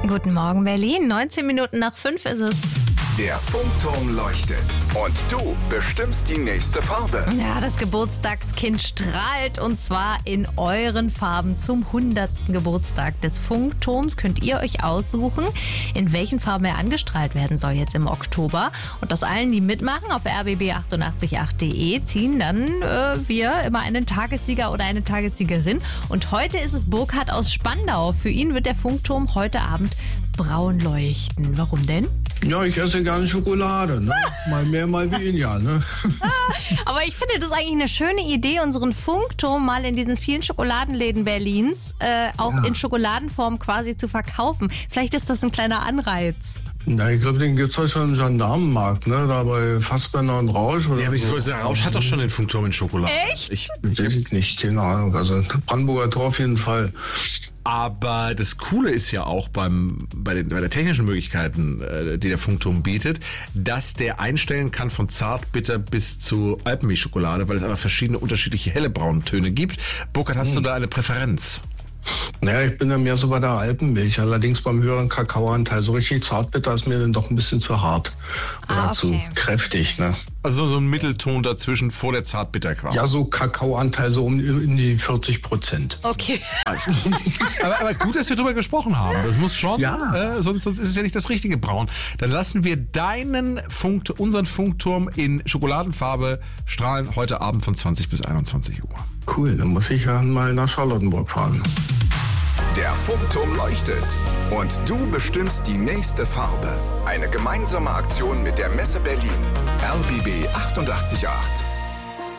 Guten Morgen, Berlin. 19 Minuten nach 5 ist es. Der Funkturm leuchtet und du bestimmst die nächste Farbe. Ja, das Geburtstagskind strahlt und zwar in euren Farben. Zum 100. Geburtstag des Funkturms könnt ihr euch aussuchen, in welchen Farben er angestrahlt werden soll jetzt im Oktober. Und aus allen, die mitmachen, auf rbb888.de ziehen dann wir immer einen Tagessieger oder eine Tagessiegerin. Und heute ist es Burkhard aus Spandau. Für ihn wird der Funkturm heute Abend braun leuchten. Warum denn? Ja, ich esse gerne Schokolade, ne? Mal mehr, mal weniger, ne? Aber ich finde, das ist eigentlich eine schöne Idee, unseren Funkturm mal in diesen vielen Schokoladenläden Berlins in Schokoladenform quasi zu verkaufen. Vielleicht ist das ein kleiner Anreiz. Na, ich glaube, den gibt's doch schon im Gendarmenmarkt, ne? Da bei Fassbender und Rausch. Oder Ja, aber ich so. wollte sagen, Rausch hat doch schon den Funkturm in Schokolade. Echt? Weiß ich nicht, keine Ahnung. Also Brandenburger Tor auf jeden Fall. Aber das Coole ist ja auch bei der technischen Möglichkeiten, die der Funkturm bietet, dass der einstellen kann von Zartbitter bis zu Alpenmilchschokolade, weil es einfach verschiedene unterschiedliche helle braune Töne gibt. Burkhard, hast du da eine Präferenz? Naja, ich bin ja mehr so bei der Alpenmilch, allerdings beim höheren Kakaoanteil. So richtig Zartbitter ist mir dann doch ein bisschen zu hart oder zu kräftig, ne? Also so ein Mittelton dazwischen vor der Zartbitterqual. Ja, so Kakaoanteil so in die 40%. Okay. Aber gut, dass wir drüber gesprochen haben. Das muss schon, Ja. sonst ist es ja nicht das richtige Braun. Dann lassen wir unseren Funkturm in Schokoladenfarbe strahlen heute Abend von 20 bis 21 Uhr. Cool, dann muss ich ja mal nach Charlottenburg fahren. Der Funkturm leuchtet und du bestimmst die nächste Farbe. Eine gemeinsame Aktion mit der Messe Berlin. RBB 888.